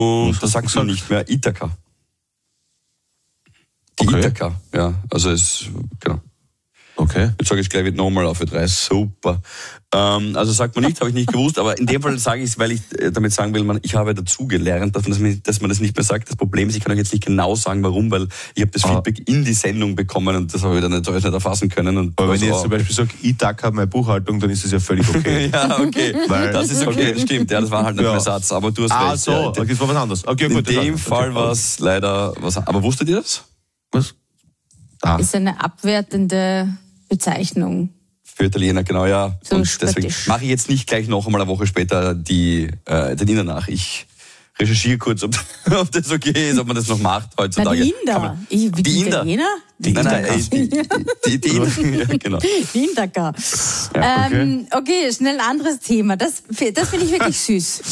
Und da sagt man nicht mehr Ithaka. Die Ithaka, ja. Also genau. Okay. Jetzt sage ich es gleich nochmal auf für 3. Super. Also sagt man nicht, habe ich nicht gewusst, aber in dem Fall sage ich es, weil ich damit sagen will, ich habe dazu gelernt, dass man das nicht mehr sagt. Das Problem ist, ich kann euch jetzt nicht genau sagen, warum, weil ich habe das Feedback in die Sendung bekommen und das habe ich dann nicht erfassen können. Und aber wenn ich jetzt zum Beispiel sage, Ithaka, meine Buchhaltung, dann ist das ja völlig okay. Ja, okay. Weil das ist okay, das stimmt. Ja, das war halt nicht mehr Satz, aber du hast recht. So, okay, das war was anderes. Okay, gut. In dem Fall war es leider was. Aber wusstet ihr das? Was? Ist eine abwertende Bezeichnung. Für Italiener, genau, ja. So und deswegen mache ich jetzt nicht gleich noch einmal eine Woche später den Inder nach. Ich recherchiere kurz, ob das okay ist, ob man das noch macht heutzutage. Na, die Inder. Die Italiener? Die Inder, ja, genau. Die Indaka. Ja, okay, schnell ein anderes Thema. Das finde ich wirklich süß.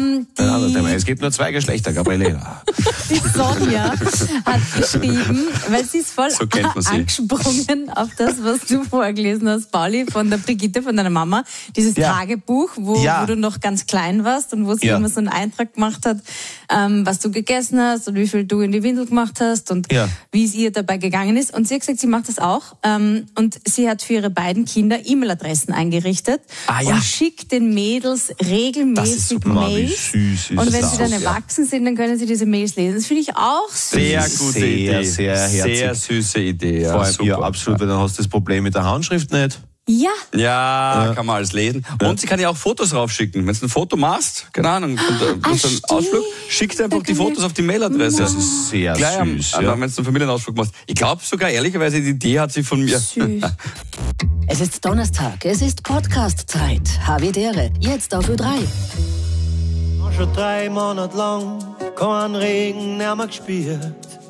Es gibt nur 2 Geschlechter, Gabriele. Die Sonja hat geschrieben, weil sie ist voll angesprungen auf das, was du vorgelesen hast, Pauli, von der Brigitte, von deiner Mama. Dieses Tagebuch, wo du noch ganz klein warst und wo sie immer so einen Eintrag gemacht hat, was du gegessen hast und wie viel du in die Windel gemacht hast und wie es ihr dabei gegangen ist. Und sie hat gesagt, sie macht das auch. Und sie hat für ihre beiden Kinder E-Mail-Adressen eingerichtet und schickt den Mädels regelmäßig Mails. Und wenn sie dann erwachsen sind, dann können sie diese Mails lesen. Das finde ich auch süß. Sehr gute Idee. Sehr herzig. Sehr süße Idee. Vor allem, absolut, weil dann hast du das Problem mit der Handschrift nicht. Ja, kann man alles lesen. Und sie kann ja auch Fotos raufschicken. Wenn du ein Foto machst, keine Ahnung, von einem Ausflug, schickt einfach die Fotos auf die Mailadresse. Das ist sehr süß. Wenn du einen Familienausflug machst. Ich glaube sogar, ehrlicherweise, die Idee hat sie von mir. Süß. Es ist Donnerstag, es ist Podcast-Zeit. Havidere, jetzt auf Ö3. Schon 3 Monate lang kein Regen mehr gespürt.